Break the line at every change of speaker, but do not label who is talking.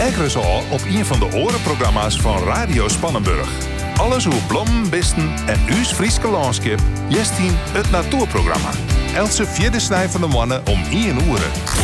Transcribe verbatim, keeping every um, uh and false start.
Ekkeres al op een van de orenprogramma's van Radio Spannenburg. Alles hoe blommen, bisten en uws Frieske landschap. Jestien het natuurprogramma. Else vierde snij van de mannen om één uur.